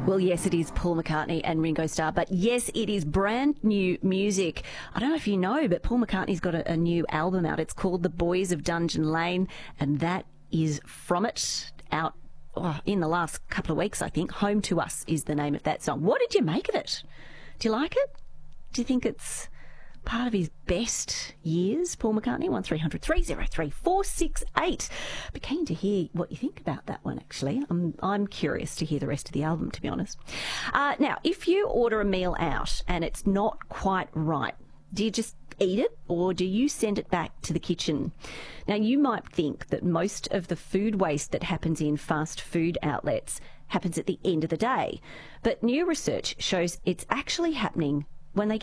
Well, yes, it is Paul McCartney and Ringo Starr, but yes, it is brand new music. I don't know if you know, but Paul McCartney's got a new album out. It's called The Boys of Dungeon Lane, and that is from it, out in the last couple of weeks, I think. Home to Us is the name of that song. What did you make of it? Do you like it? Do you think it's part of his best years? Paul McCartney, 1300 303 468. Be keen to hear what you think about that one, actually. I'm curious to hear the rest of the album, to be honest. Now, if you order a meal out and it's not quite right, do you just eat it or do you send it back to the kitchen? Now, you might think that most of the food waste that happens in fast food outlets happens at the end of the day, but new research shows it's actually happening when they